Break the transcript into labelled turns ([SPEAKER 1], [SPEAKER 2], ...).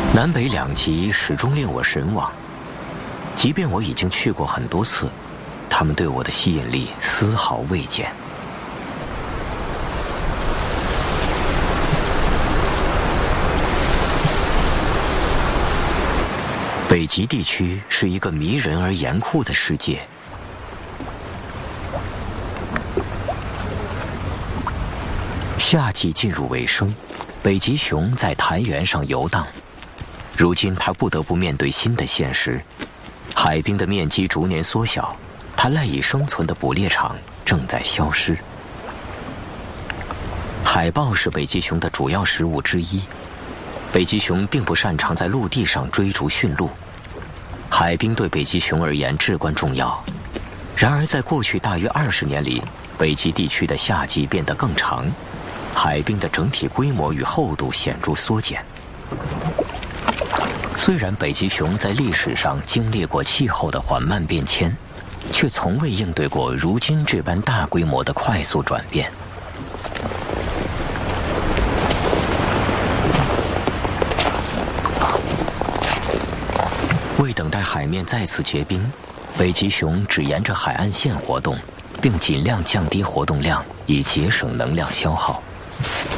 [SPEAKER 1] 南北两极始终令我神往，即便我已经去过很多次，他们对我的吸引力丝毫未减。北极地区是一个迷人而严酷的世界。夏季进入尾声，北极熊在苔原上游荡。如今它不得不面对新的现实，海冰的面积逐年缩小，它赖以生存的捕猎场正在消失。海豹是北极熊的主要食物之一。北极熊并不擅长在陆地上追逐驯鹿，海冰对北极熊而言至关重要。然而在过去大约20年里，北极地区的夏季变得更长，海冰的整体规模与厚度显著缩减。虽然北极熊在历史上经历过气候的缓慢变迁，却从未应对过如今这般大规模的快速转变。为等待海面再次结冰，北极熊只沿着海岸线活动，并尽量降低活动量，以节省能量消耗。